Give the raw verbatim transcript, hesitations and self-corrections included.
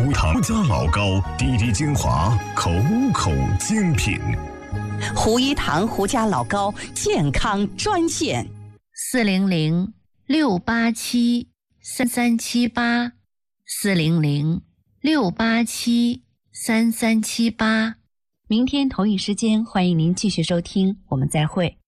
胡糖加老高，滴滴精华，口口精品。 胡一堂胡家老高健康专线： 四零零六八七三三七八，四零零六八七三三七八。 明天同一时间，欢迎您继续收听，我们再会。